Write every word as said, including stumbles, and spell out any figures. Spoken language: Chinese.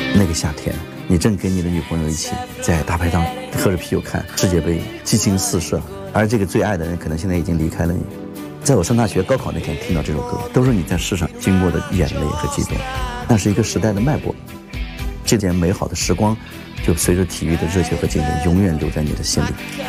那个夏天，你正跟你的女朋友一起在大排档喝着啤酒看世界杯，激情四射，而这个最爱的人可能现在已经离开了你。在我上大学高考那天听到这首歌，都是你在世上经过的眼泪和激动，那是一个时代的脉搏。这件美好的时光就随着体育的热血和精神永远留在你的心里。